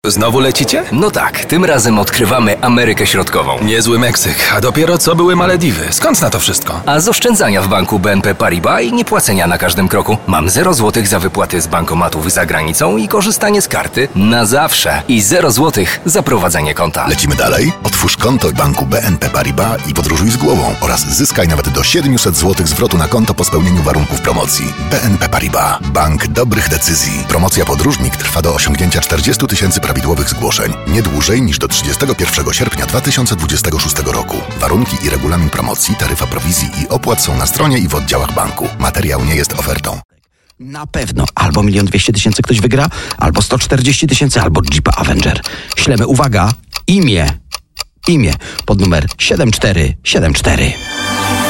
Znowu lecicie? No tak, tym razem odkrywamy Amerykę Środkową. Niezły Meksyk, a dopiero co były Malediwy. Skąd na to wszystko? A z oszczędzania w banku BNP Paribas i niepłacenia na każdym kroku. Mam 0 zł za wypłaty z bankomatów za granicą i korzystanie z karty na zawsze. I 0 zł za prowadzenie konta. Lecimy dalej? Otwórz konto w banku BNP Paribas i podróżuj z głową oraz zyskaj nawet do 700 zł zwrotu na konto po spełnieniu warunków promocji. BNP Paribas. Bank dobrych decyzji. Promocja Podróżnik trwa do osiągnięcia 40 000 prawidłowych zgłoszeń. Nie dłużej niż do 31 sierpnia 2026 roku. Warunki i regulamin promocji, taryfa prowizji i opłat są na stronie i w oddziałach banku. Materiał nie jest ofertą. Na pewno albo 1 200 000 ktoś wygra, albo 140 000, albo Jeepa Avenger. Ślemy, uwaga, imię pod numer 7474.